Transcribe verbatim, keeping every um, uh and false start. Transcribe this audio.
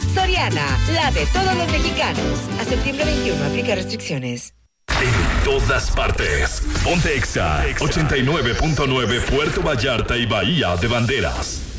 Soriana, la de todos los mexicanos. A septiembre veintiuno, aplica restricciones. En todas partes. Ponte Exa ochenta y nueve punto nueve Puerto Vallarta y Bahía de Banderas.